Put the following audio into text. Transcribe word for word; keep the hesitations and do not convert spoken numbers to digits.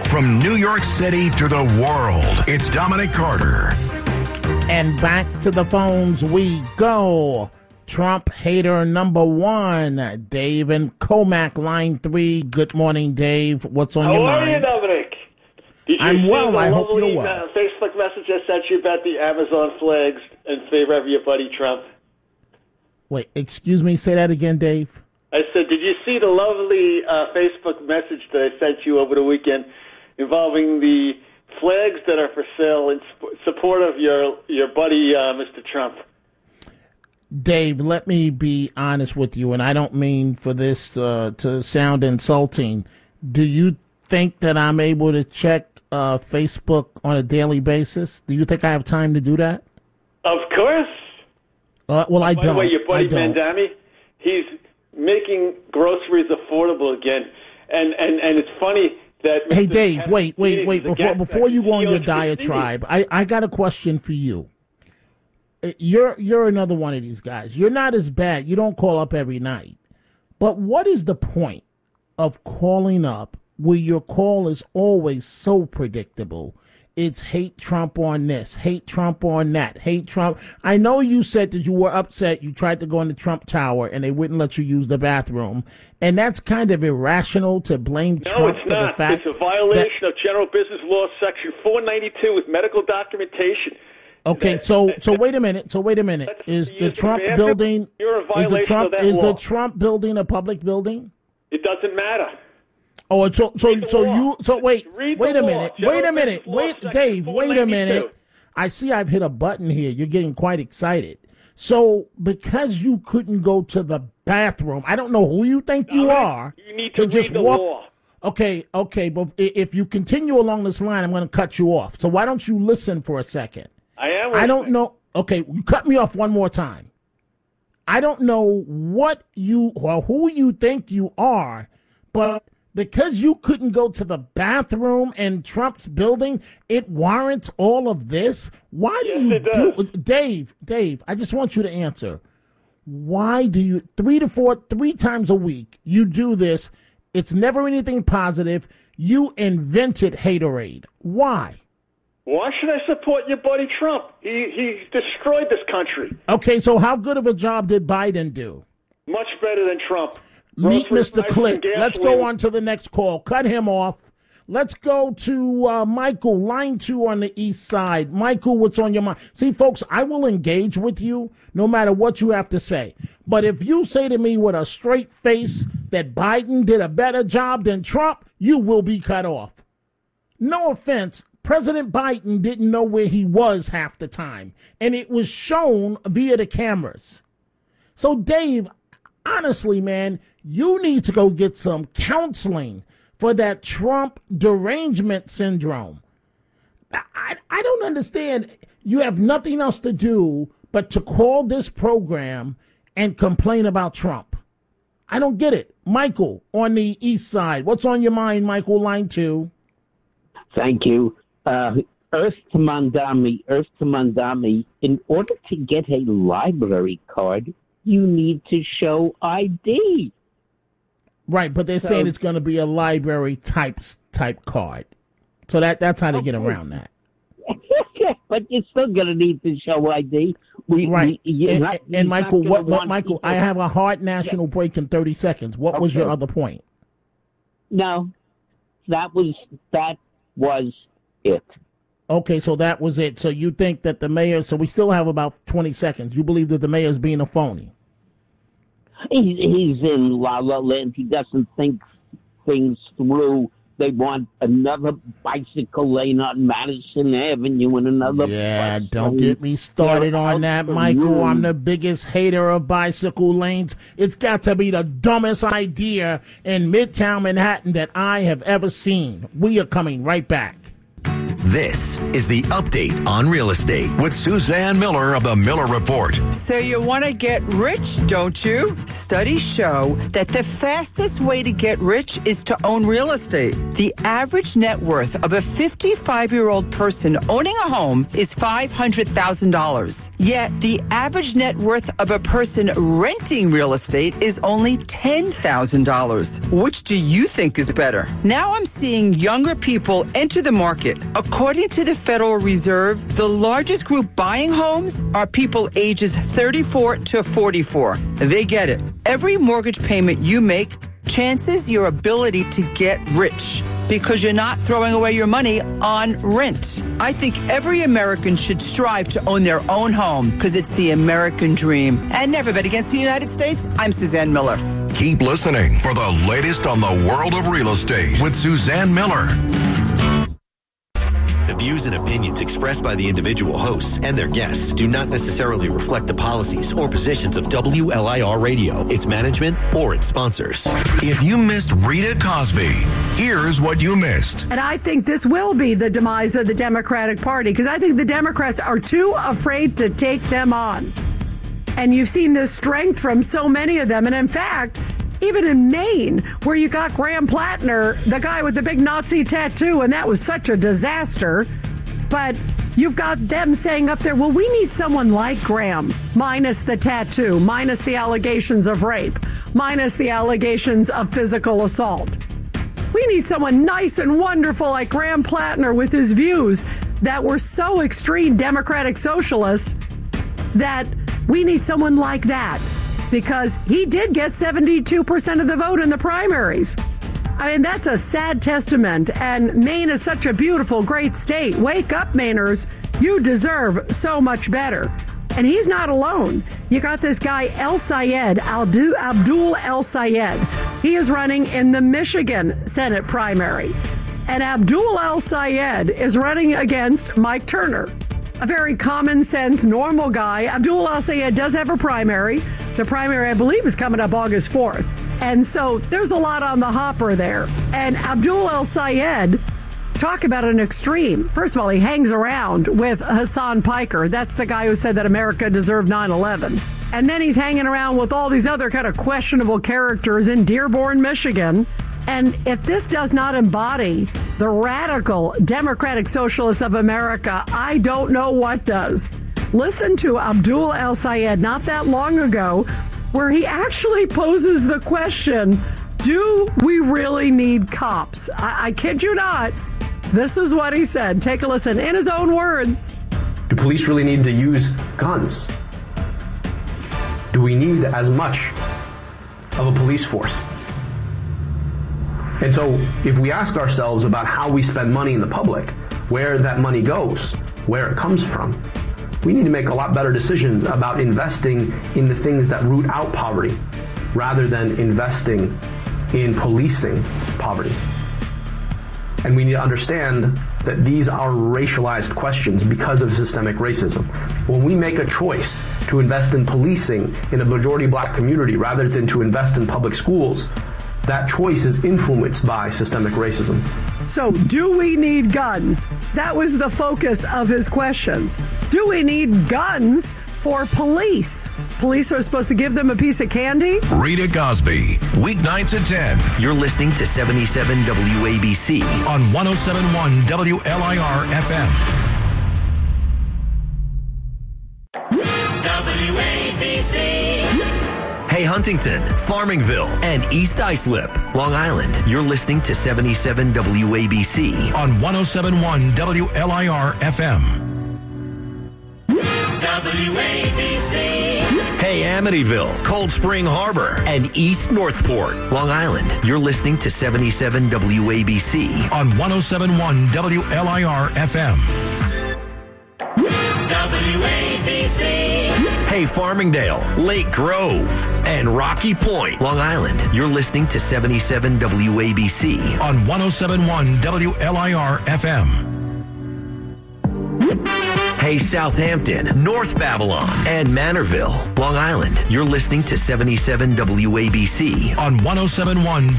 From New York City to the world, it's Dominic Carter. And back to the phones we go. Trump hater number one, Dave and Comac, line three. Good morning, Dave. What's on How your mind? How are you, Dominic? Did you I'm see well. the I hope lovely, you're well. Uh, Facebook message I sent you about the Amazon flags in favor of your buddy Trump? Wait, excuse me. Say that again, Dave. I said, did you see the lovely uh, Facebook message that I sent you over the weekend involving the flags that are for sale in sp- support of your your buddy, uh, Mister Trump? Dave, let me be honest with you, and I don't mean for this uh, to sound insulting. Do you think that I'm able to check uh, Facebook on a daily basis? Do you think I have time to do that? Of course. Uh, well, I By don't. the way, your buddy I don't. Mandami, he's making groceries affordable again. And, and, and it's funny that... Hey, Mister Dave, wait, wait, wait. Kennedy, Before the before you go on C E O your of Christine. diatribe, I, I got a question for you. Uh, You're you're another one of these guys. You're not as bad. You don't call up every night. But what is the point of calling up where your call is always so predictable? It's hate Trump on this, hate Trump on that, hate Trump. I know you said that you were upset. You tried to go in the Trump Tower and they wouldn't let you use the bathroom. And that's kind of irrational to blame No, Trump it's for not. the fact It's a violation of General Business Law, Section four ninety-two, with medical documentation. Okay, That- so that- so wait a minute. So wait a minute. That's- Is you the use the Trump bathroom, building you're a is the violation Trump of that is law. the Trump building a public building? It doesn't matter. Oh, so so Read the so law. you so wait Read the wait a law. minute General wait a minute Business Law, wait Section Dave wait a four minute. ninety-two. I see I've hit a button here. You're getting quite excited. So because you couldn't go to the bathroom, I don't know who you think you Dominic, are. You need to just read the walk. law. Okay, okay, but i- if you continue along this line, I'm going to cut you off. So why don't you listen for a second? I am. I don't listening. know. Okay, you cut me off one more time. I don't know what you or who you think you are, but because you couldn't go to the bathroom in Trump's building, it warrants all of this. Why do Yes, you it do, does. Dave? Dave, I just want you to answer. Why do you three to four, three times a week you do this? It's never anything positive. You invented haterade. Why? Why should I support your buddy Trump? He he destroyed this country. Okay, so how good of a job did Biden do? Much better than Trump. Meet Grocery Mister prices Click. and Let's gasoline. go on to the next call. Cut him off. Let's go to uh, Michael, line two on the east side. Michael, what's on your mind? See, folks, I will engage with you no matter what you have to say. But if you say to me with a straight face that Biden did a better job than Trump, you will be cut off. No offense. President Biden didn't know where he was half the time, and it was shown via the cameras. So, Dave, honestly, man, you need to go get some counseling for that Trump derangement syndrome. I, I don't understand. You have nothing else to do but to call this program and complain about Trump. I don't get it. Michael, on the east side. What's on your mind, Michael, line two? Thank you. Uh, Earth to Mandami, Earth to Mandami, in order to get a library card, you need to show I D. Right, but they're So- saying it's going to be a library type type card. So that that's how they get Okay. around that. But you're still going to need to show I D. We, Right. we- you're and, not- and- you're and not Michael, gonna what, but want Michael, people- I have a hard national break in thirty seconds. What was your Okay. other point? No, that was that was it. Okay, so that was it. So you think that the mayor, so we still have about twenty seconds. You believe that the mayor's being a phony? He's, he's in La La Land. He doesn't think things through. They want another bicycle lane on Madison Avenue and another. Yeah, bus don't lane. get me started They're on out that, for Michael. you. I'm the biggest hater of bicycle lanes. It's got to be the dumbest idea in Midtown Manhattan that I have ever seen. We are coming right back. This is the Update on Real Estate with Suzanne Miller of the Miller Report. So you want to get rich, don't you? Studies show that the fastest way to get rich is to own real estate. The average net worth of a fifty-five-year-old person owning a home is five hundred thousand dollars. Yet the average net worth of a person renting real estate is only ten thousand dollars. Which do you think is better? Now I'm seeing younger people enter the market. According to the Federal Reserve, the largest group buying homes are people ages thirty-four to forty-four. They get it. Every mortgage payment you make chances your ability to get rich because you're not throwing away your money on rent. I think every American should strive to own their own home because it's the American dream. And never bet against the United States. I'm Suzanne Miller. Keep listening for the latest on the world of real estate with Suzanne Miller. The views and opinions expressed by the individual hosts and their guests do not necessarily reflect the policies or positions of W L I R Radio, its management, or its sponsors. If you missed Rita Cosby, here's what you missed. And I think this will be the demise of the Democratic Party because I think the Democrats are too afraid to take them on. And you've seen this strength from so many of them. And in fact, even in Maine, where you got Graham Plattner, the guy with the big Nazi tattoo, and that was such a disaster. But you've got them saying up there, well, we need someone like Graham, minus the tattoo, minus the allegations of rape, minus the allegations of physical assault. We need someone nice and wonderful like Graham Plattner with his views that were so extreme Democratic socialists that we need someone like that. Because he did get seventy-two percent of the vote in the primaries. I mean, that's a sad testament. And Maine is such a beautiful, great state. Wake up, Mainers. You deserve so much better. And he's not alone. You got this guy, El Sayed, Abdul El Sayed. He is running in the Michigan Senate primary. And Abdul El Sayed is running against Mike Turner. A very common sense, normal guy. Abdul El Sayed does have a primary. The primary, I believe, is coming up August fourth. And so there's a lot on the hopper there. And Abdul El Sayed, talk about an extreme. First of all, he hangs around with Hassan Piker. That's the guy who said that America deserved nine eleven. And then he's hanging around with all these other kind of questionable characters in Dearborn, Michigan. And if this does not embody the radical Democratic Socialists of America, I don't know what does. Listen to Abdul El Sayed not that long ago, where he actually poses the question, do we really need cops? I, I kid you not. This is what he said. Take a listen in his own words. Do police really need to use guns? Do we need as much of a police force? And so if we ask ourselves about how we spend money in the public, where that money goes, where it comes from, we need to make a lot better decisions about investing in the things that root out poverty rather than investing in policing poverty. And we need to understand that these are racialized questions because of systemic racism. When we make a choice to invest in policing in a majority black community rather than to invest in public schools, that choice is influenced by systemic racism. So, do we need guns? That was the focus of his questions. Do we need guns for police? Police are supposed to give them a piece of candy? Rita Cosby, weeknights at ten. You're listening to seventy-seven W A B C on one oh seven point one W L I R F M. W A B C. Hey, Huntington, Farmingville, and East Islip, Long Island. You're listening to seventy-seven W A B C on one oh seven point one W L I R F M. W A B C. Hey, Amityville, Cold Spring Harbor, and East Northport, Long Island. You're listening to seventy-seven W A B C on one oh seven point one W L I R F M. W A B C. Hey, Farmingdale, Lake Grove, and Rocky Point, Long Island. You're listening to seventy-seven W A B C on one oh seven point one W L I R F M. Hey, Southampton, North Babylon, and Manorville, Long Island. You're listening to seventy-seven W A B C on one oh seven point one